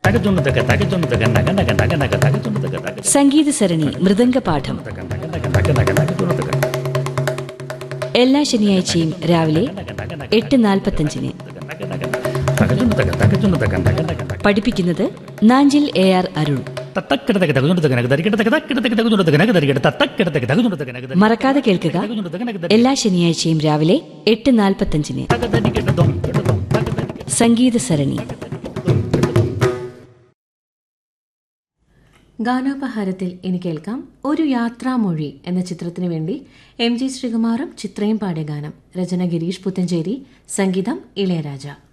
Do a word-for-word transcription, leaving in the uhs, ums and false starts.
സംഗീത സരണി മൃദംഗപാഠം എല്ലാ ശനിയാഴ്ചയും രാവിലെ എട്ട് നാൽപ്പത്തഞ്ചിന്. പഠിപ്പിക്കുന്നത് നാഞ്ചിൽ എ ആർ അരുൺ. മറക്കാതെ കേൾക്കുക, എല്ലാ ശനിയാഴ്ചയും രാവിലെ എട്ട് നാൽപ്പത്തഞ്ചിന് സംഗീത സരണി. ഗാനോപഹാരത്തിൽ ഇനി കേൾക്കാം ഒരു യാത്രാമൊഴി എന്ന ചിത്രത്തിനു വേണ്ടി എം ജി ശ്രീകുമാറും ചിത്രയും പാടിയ ഗാനം. രചന ഗിരീഷ് പുത്തഞ്ചേരി, സംഗീതം ഇളയരാജ.